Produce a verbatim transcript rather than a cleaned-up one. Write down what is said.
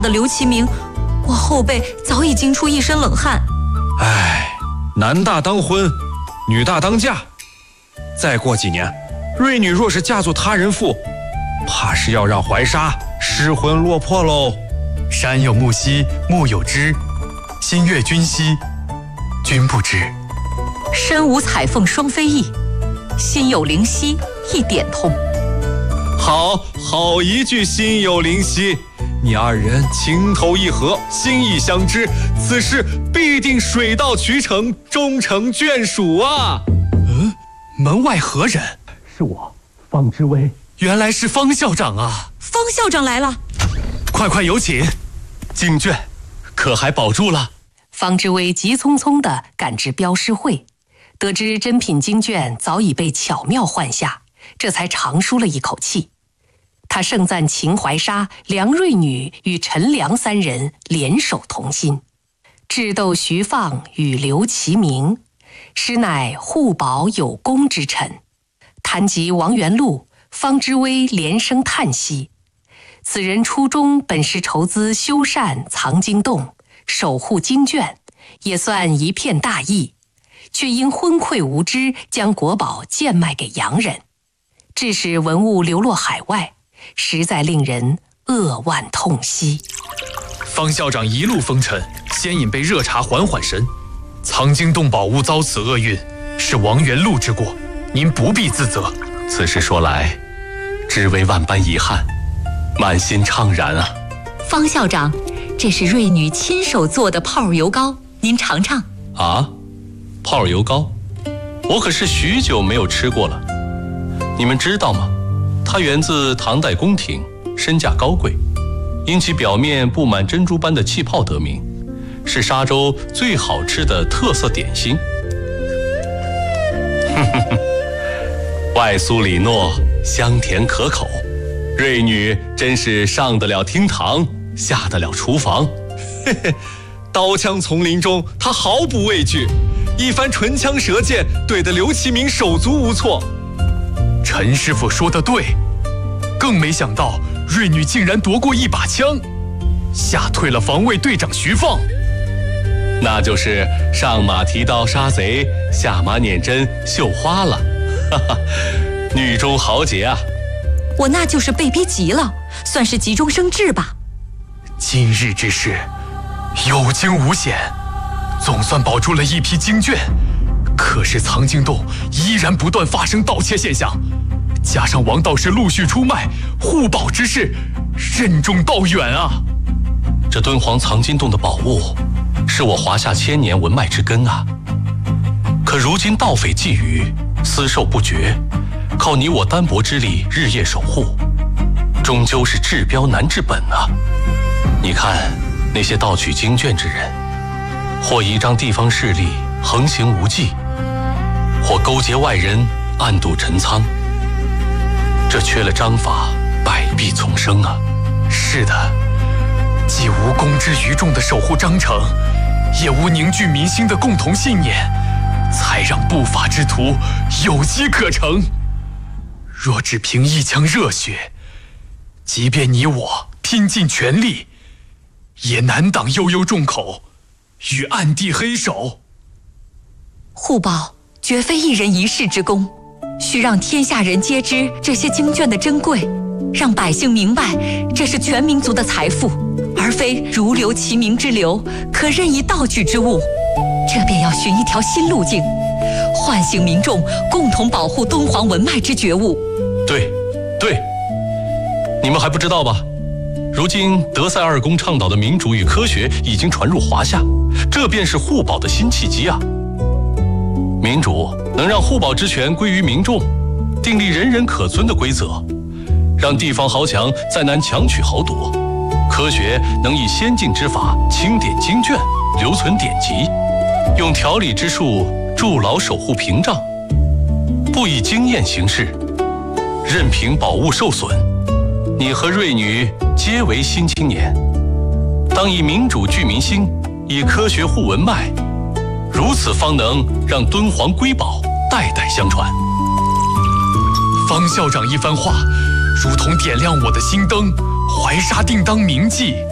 的刘其明，我后背早已惊出一身冷汗。 唉，男大当婚，女大当嫁。再过几年，瑞女若是嫁作他人妇，怕是要让怀沙失魂落魄喽。 山有木兮木有枝，心悦君兮君不知。 身无彩凤双飞翼，心有灵犀一点通。 好好一句心有灵犀，你二人情投意合，心意相知，此事必定水到渠成，终成眷属啊！ 嗯，门外何人？ 是我，方知微。 原来是方校长啊！ 方校长来了， 快快有请。经卷可还保住了？ 方知微急匆匆地赶至标诗会，得知珍品经卷早已被巧妙换下，这才长舒了一口气。他盛赞秦怀沙、梁瑞女与陈良三人联手同心，智斗徐放与刘其明，实乃互保有功之臣。谈及王元禄，方知微连声叹息。此人初衷本是筹资修缮藏经洞，守护经卷，也算一片大义，却因昏聩无知，将国宝贱卖给洋人，致使文物流落海外，实在令人扼腕痛惜。 方校长一路风尘，先引被热茶缓缓神，藏经洞宝物遭此厄运，是王元禄之过，您不必自责。 此事说来，只为万般遗憾，满心怅然啊。 方校长，这是瑞女亲手做的泡油糕，您尝尝。 啊，泡油糕，我可是许久没有吃过了。你们知道吗？它源自唐代宫廷，身价高贵，因其表面布满珍珠般的气泡得名，是沙州最好吃的特色点心。外酥里糯，香甜可口，瑞女真是上得了厅堂，下得了厨房。 嘿嘿，刀枪丛林中，她毫不畏惧，一番唇枪舌剑，怼得刘其明手足无措。 陈师傅说得对，更没想到瑞女竟然夺过一把枪，吓退了防卫队长徐放。 那就是上马提刀杀贼，下马捻针绣花了。哈哈，女中豪杰啊！ 我那就是被逼急了，算是急中生智吧。 今日之事有惊无险，总算保住了一批经卷，可是藏经洞依然不断发生盗窃现象，加上王道士陆续出卖，互保之事任重道远啊！ 这敦煌藏经洞的宝物，是我华夏千年文脉之根啊！可如今盗匪觊觎，私售不绝，靠你我单薄之力日夜守护，终究是治标难治本啊！你看那些盗取经卷之人，或倚仗地方势力横行无忌，或勾结外人暗度陈仓，这缺了章法，百弊丛生啊！ 是的，既无公之于众的守护章程，也无凝聚民心的共同信念，才让不法之徒有机可乘。若只凭一腔热血，即便你我拼尽全力，也难挡悠悠众口与暗地黑手。 互保绝非一人一事之功，需让天下人皆知这些经卷的珍贵，让百姓明白这是全民族的财富，而非如刘其明之流可任意盗取之物。这便要寻一条新路径，唤醒民众共同保护敦煌文脉之觉悟。 对，对，你们还不知道吧？如今德赛二公倡导的民主与科学已经传入华夏，这便是互保的新契机啊！民主能让互保之权归于民众，订立人人可遵的规则，让地方豪强再难强取豪夺；科学能以先进之法清点经卷，留存典籍，用条理之术筑牢守护屏障，不以经验行事，任凭宝物受损。你和瑞女皆为新青年，当以民主聚民心，以科学护文脉，如此方能让敦煌瑰宝代代相传。 方校长一番话，如同点亮我的心灯，怀沙定当铭记。